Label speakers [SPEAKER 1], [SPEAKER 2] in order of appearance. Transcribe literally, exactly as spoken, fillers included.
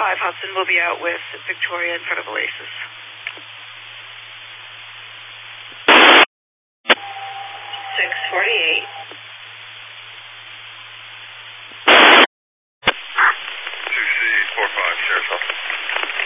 [SPEAKER 1] five, Hudson will be out with Victoria in front of Oasis.
[SPEAKER 2] six forty-eight.
[SPEAKER 3] two C four five, Sheriff's Office.